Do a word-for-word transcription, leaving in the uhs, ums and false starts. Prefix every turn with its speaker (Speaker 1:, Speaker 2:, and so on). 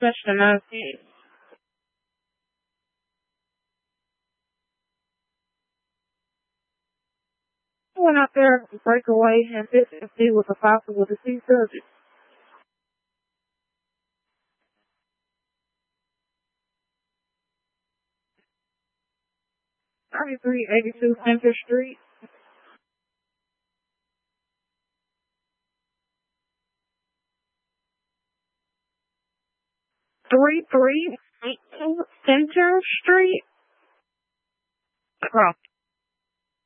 Speaker 1: Question nineteen. I went out there to break away and visit and see with a possible deceased subject. thirty-three eighty-two Center Street. Three three eight two Center Street. Oh.